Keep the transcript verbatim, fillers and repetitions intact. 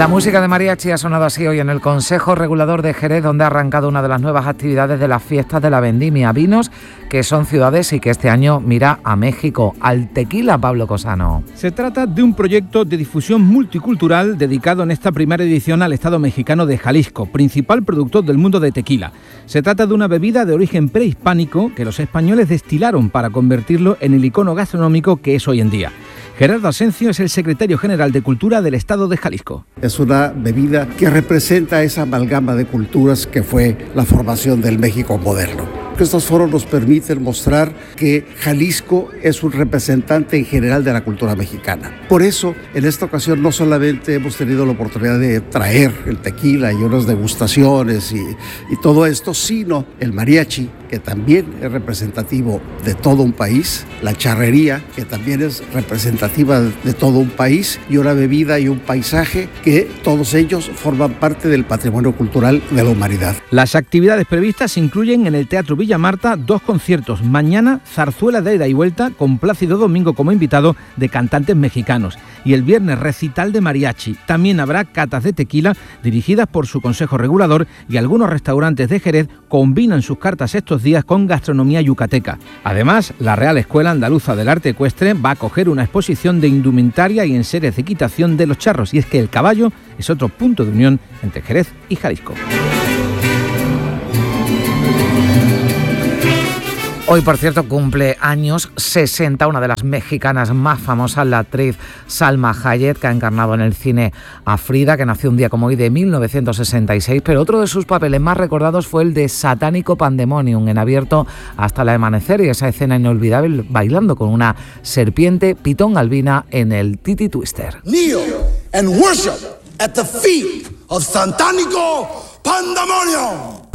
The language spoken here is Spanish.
La música de mariachi ha sonado así hoy en el Consejo Regulador de Jerez, donde ha arrancado una de las nuevas actividades de las fiestas de la vendimia. Vinos que son ciudades y que este año mira a México, al tequila, Pablo Cosano. Se trata de un proyecto de difusión multicultural dedicado en esta primera edición al estado mexicano de Jalisco, principal productor del mundo de tequila. Se trata de una bebida de origen prehispánico que los españoles destilaron para convertirlo en el icono gastronómico que es hoy en día. Gerardo Asencio es el secretario general de Cultura del estado de Jalisco. Es una bebida que representa esa amalgama de culturas que fue la formación del México moderno. Estos foros nos permiten mostrar que Jalisco es un representante en general de la cultura mexicana. Por eso, en esta ocasión no solamente hemos tenido la oportunidad de traer el tequila y unas degustaciones y, y todo esto, sino el mariachi, que también es representativo de todo un país, la charrería, que también es representativa de todo un país, y una bebida y un paisaje que todos ellos forman parte del patrimonio cultural de la humanidad. Las actividades previstas incluyen en el Teatro Villa Marta dos conciertos. Mañana, zarzuela de ida y vuelta con Plácido Domingo como invitado de cantantes mexicanos. Y el viernes, recital de mariachi. También habrá catas de tequila dirigidas por su Consejo Regulador, y algunos restaurantes de Jerez combinan sus cartas estos días con gastronomía yucateca. Además, la Real Escuela Andaluza del Arte Ecuestre va a acoger una exposición de indumentaria y enseres de equitación de los charros. Y es que el caballo es otro punto de unión entre Jerez y Jalisco. Hoy, por cierto, cumple años sesenta una de las mexicanas más famosas, la actriz Salma Hayek, que ha encarnado en el cine a Frida, que nació un día como hoy de mil novecientos sesenta y seis, pero otro de sus papeles más recordados fue el de Satánico Pandemonium, en Abierto hasta el amanecer, y esa escena inolvidable bailando con una serpiente pitón albina en el Titi Twister. Kneel and worship at the feet of Satánico Pandemonium.